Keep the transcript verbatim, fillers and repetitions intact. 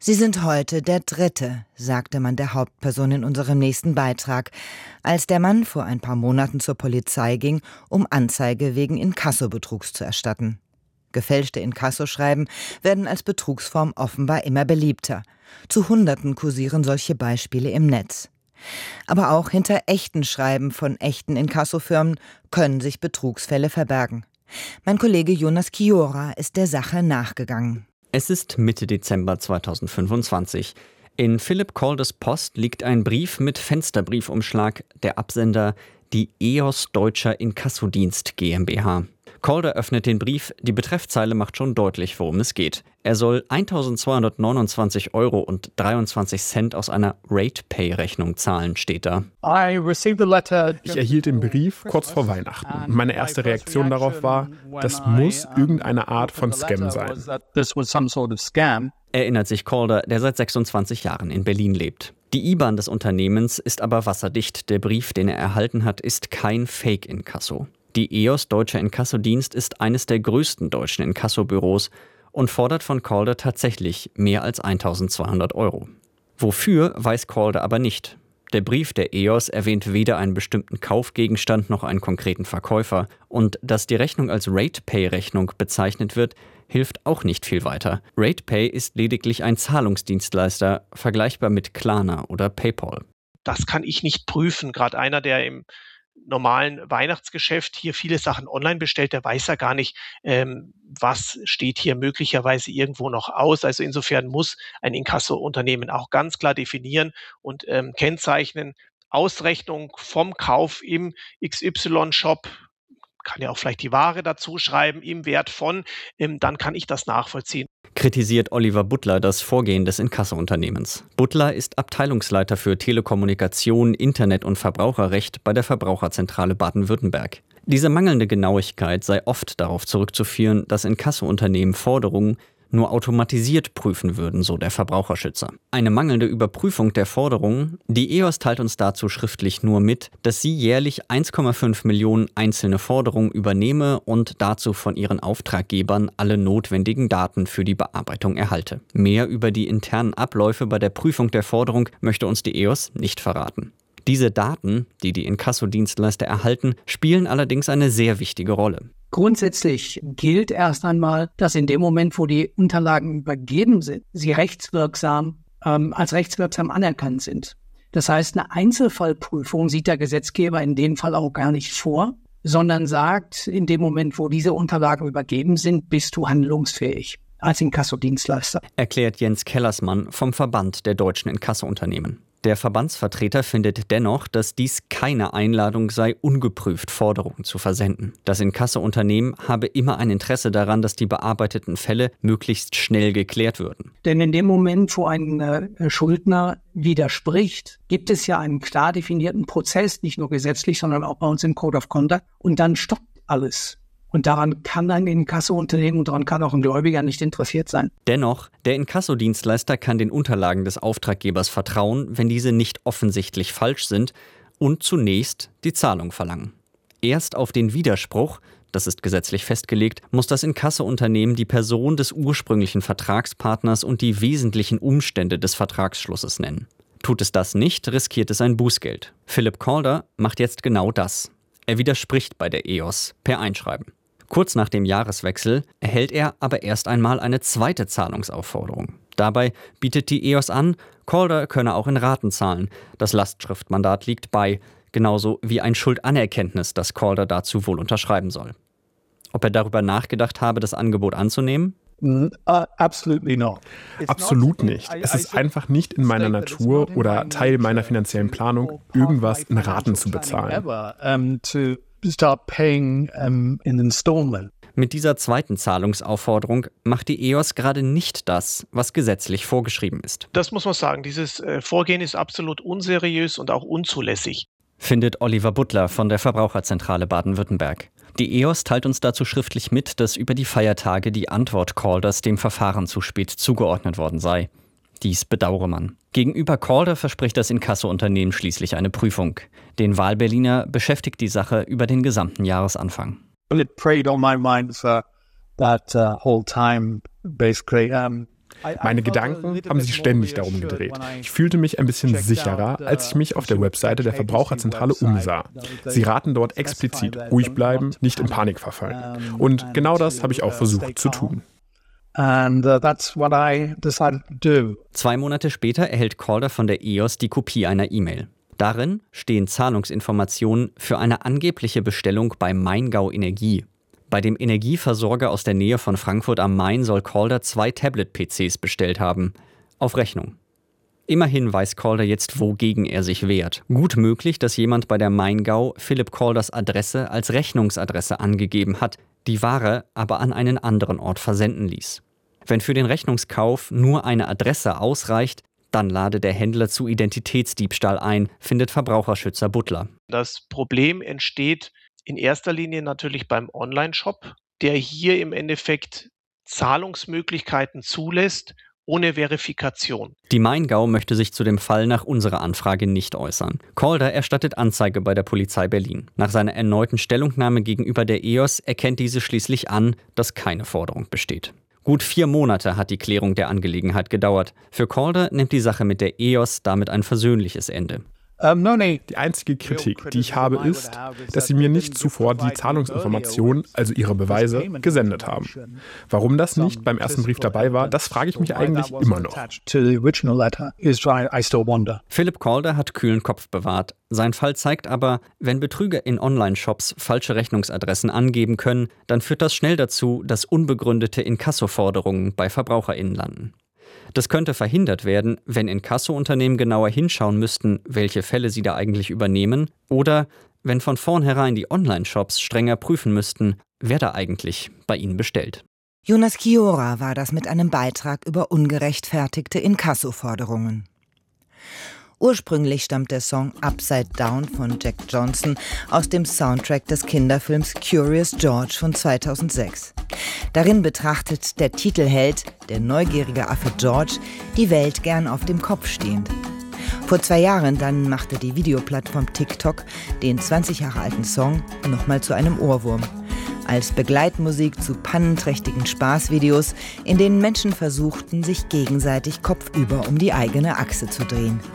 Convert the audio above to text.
Sie sind heute der Dritte, sagte man der Hauptperson in unserem nächsten Beitrag, als der Mann vor ein paar Monaten zur Polizei ging, um Anzeige wegen Inkassobetrugs zu erstatten. Gefälschte Inkassoschreiben werden als Betrugsform offenbar immer beliebter. Zu Hunderten kursieren solche Beispiele im Netz. Aber auch hinter echten Schreiben von echten Inkassofirmen können sich Betrugsfälle verbergen. Mein Kollege Jonas Chiora ist der Sache nachgegangen. Es ist Mitte Dezember zweitausendfünfundzwanzig. In Philipp Calders Post liegt ein Brief mit Fensterbriefumschlag, der Absender die E O S Deutscher Inkassodienst GmbH. Calder öffnet den Brief, die Betreffzeile macht schon deutlich, worum es geht. Er soll eintausendzweihundertneunundzwanzig Euro und dreiundzwanzig Cent aus einer RatePay-Rechnung zahlen, steht da. Ich erhielt den Brief kurz vor Weihnachten. Meine erste Reaktion darauf war, das muss irgendeine Art von Scam sein. Erinnert sich Calder, der seit sechsundzwanzig Jahren in Berlin lebt. Die I B A N des Unternehmens ist aber wasserdicht. Der Brief, den er erhalten hat, ist kein Fake-Inkasso. Die E O S Deutscher Inkassodienst ist eines der größten deutschen Inkassobüros und fordert von Calder tatsächlich mehr als eintausendzweihundert Euro. Wofür, weiß Calder aber nicht. Der Brief der E O S erwähnt weder einen bestimmten Kaufgegenstand noch einen konkreten Verkäufer. Und dass die Rechnung als RatePay-Rechnung bezeichnet wird, hilft auch nicht viel weiter. RatePay ist lediglich ein Zahlungsdienstleister, vergleichbar mit Klarna oder PayPal. Das kann ich nicht prüfen. Gerade einer, der im normalen Weihnachtsgeschäft hier viele Sachen online bestellt, der weiß ja gar nicht, ähm, was steht hier möglicherweise irgendwo noch aus. Also insofern muss ein Inkasso-Unternehmen auch ganz klar definieren und ähm, kennzeichnen, Ausrechnung vom Kauf im X Y-Shop, kann ja auch vielleicht die Ware dazu schreiben, im Wert von, ähm, dann kann ich das nachvollziehen. Kritisiert Oliver Butler das Vorgehen des Inkasso-Unternehmens. Butler ist Abteilungsleiter für Telekommunikation, Internet und Verbraucherrecht bei der Verbraucherzentrale Baden-Württemberg. Diese mangelnde Genauigkeit sei oft darauf zurückzuführen, dass Inkasso-Unternehmen Forderungen nur automatisiert prüfen würden, so der Verbraucherschützer. Eine mangelnde Überprüfung der Forderungen. Die E O S teilt uns dazu schriftlich nur mit, dass sie jährlich eins Komma fünf Millionen einzelne Forderungen übernehme und dazu von ihren Auftraggebern alle notwendigen Daten für die Bearbeitung erhalte. Mehr über die internen Abläufe bei der Prüfung der Forderung möchte uns die E O S nicht verraten. Diese Daten, die die Inkassodienstleister erhalten, spielen allerdings eine sehr wichtige Rolle. Grundsätzlich gilt erst einmal, dass in dem Moment, wo die Unterlagen übergeben sind, sie rechtswirksam, ähm, als rechtswirksam anerkannt sind. Das heißt, eine Einzelfallprüfung sieht der Gesetzgeber in dem Fall auch gar nicht vor, sondern sagt, in dem Moment, wo diese Unterlagen übergeben sind, bist du handlungsfähig als Inkassodienstleister. Erklärt Jens Kellersmann vom Verband der deutschen Inkassounternehmen. Der Verbandsvertreter findet dennoch, dass dies keine Einladung sei, ungeprüft Forderungen zu versenden. Das Inkassounternehmen habe immer ein Interesse daran, dass die bearbeiteten Fälle möglichst schnell geklärt würden. Denn in dem Moment, wo ein äh, Schuldner widerspricht, gibt es ja einen klar definierten Prozess, nicht nur gesetzlich, sondern auch bei uns im Code of Conduct. Und dann stoppt alles. Und daran kann ein Inkasso-Unternehmen und daran kann auch ein Gläubiger nicht interessiert sein. Dennoch, der Inkassodienstleister kann den Unterlagen des Auftraggebers vertrauen, wenn diese nicht offensichtlich falsch sind und zunächst die Zahlung verlangen. Erst auf den Widerspruch, das ist gesetzlich festgelegt, muss das Inkasso-Unternehmen die Person des ursprünglichen Vertragspartners und die wesentlichen Umstände des Vertragsschlusses nennen. Tut es das nicht, riskiert es ein Bußgeld. Philipp Calder macht jetzt genau das. Er widerspricht bei der E O S per Einschreiben. Kurz nach dem Jahreswechsel erhält er aber erst einmal eine zweite Zahlungsaufforderung. Dabei bietet die E O S an, Calder könne auch in Raten zahlen. Das Lastschriftmandat liegt bei, genauso wie ein Schuldanerkenntnis, das Calder dazu wohl unterschreiben soll. Ob er darüber nachgedacht habe, das Angebot anzunehmen? Uh, absolutely not. Absolut nicht. Es ist einfach nicht in meiner Natur oder Teil meiner finanziellen Planung, irgendwas in Raten zu bezahlen. Mit dieser zweiten Zahlungsaufforderung macht die E O S gerade nicht das, was gesetzlich vorgeschrieben ist. Das muss man sagen. Dieses äh, Vorgehen ist absolut unseriös und auch unzulässig. Findet Oliver Butler von der Verbraucherzentrale Baden-Württemberg. Die E O S teilt uns dazu schriftlich mit, dass über die Feiertage die Antwort Calders dem Verfahren zu spät zugeordnet worden sei. Dies bedauere man. Gegenüber Calder verspricht das Inkasso-Unternehmen schließlich eine Prüfung. Den Wahlberliner beschäftigt die Sache über den gesamten Jahresanfang. It preyed on my mind for that uh, whole time, basically. Um Meine Gedanken haben sich ständig darum gedreht. Ich fühlte mich ein bisschen sicherer, als ich mich auf der Webseite der Verbraucherzentrale umsah. Sie raten dort explizit, ruhig bleiben, nicht in Panik verfallen. Und genau das habe ich auch versucht zu tun. And uh, that's what I decided to do. Zwei Monate später erhält Calder von der E O S die Kopie einer E-Mail. Darin stehen Zahlungsinformationen für eine angebliche Bestellung bei Maingau Energie. Bei dem Energieversorger aus der Nähe von Frankfurt am Main soll Calder zwei Tablet-P Cs bestellt haben. Auf Rechnung. Immerhin weiß Calder jetzt, wogegen er sich wehrt. Gut möglich, dass jemand bei der Maingau Philipp Calders Adresse als Rechnungsadresse angegeben hat, die Ware aber an einen anderen Ort versenden ließ. Wenn für den Rechnungskauf nur eine Adresse ausreicht, dann lade der Händler zu Identitätsdiebstahl ein, findet Verbraucherschützer Butler. Das Problem entsteht in erster Linie natürlich beim Online-Shop, der hier im Endeffekt Zahlungsmöglichkeiten zulässt, ohne Verifikation. Die Maingau möchte sich zu dem Fall nach unserer Anfrage nicht äußern. Calder erstattet Anzeige bei der Polizei Berlin. Nach seiner erneuten Stellungnahme gegenüber der E O S erkennt diese schließlich an, dass keine Forderung besteht. Gut vier Monate hat die Klärung der Angelegenheit gedauert. Für Calder nimmt die Sache mit der E O S damit ein versöhnliches Ende. Die einzige Kritik, die ich habe, ist, dass sie mir nicht zuvor die Zahlungsinformationen, also ihre Beweise, gesendet haben. Warum das nicht beim ersten Brief dabei war, das frage ich mich eigentlich immer noch. Philipp Calder hat kühlen Kopf bewahrt. Sein Fall zeigt aber, wenn Betrüger in Online-Shops falsche Rechnungsadressen angeben können, dann führt das schnell dazu, dass unbegründete Inkassoforderungen bei VerbraucherInnen landen. Das könnte verhindert werden, wenn Inkasso-Unternehmen genauer hinschauen müssten, welche Fälle sie da eigentlich übernehmen, oder wenn von vornherein die Online-Shops strenger prüfen müssten, wer da eigentlich bei ihnen bestellt. Jonas Chiora war das mit einem Beitrag über ungerechtfertigte Inkassoforderungen. Ursprünglich stammt der Song Upside Down von Jack Johnson aus dem Soundtrack des Kinderfilms Curious George von zweitausendsechs. Darin betrachtet der Titelheld, der neugierige Affe George, die Welt gern auf dem Kopf stehend. Vor zwei Jahren dann machte die Videoplattform TikTok den zwanzig Jahre alten Song nochmal zu einem Ohrwurm. Als Begleitmusik zu pannenträchtigen Spaßvideos, in denen Menschen versuchten, sich gegenseitig kopfüber um die eigene Achse zu drehen.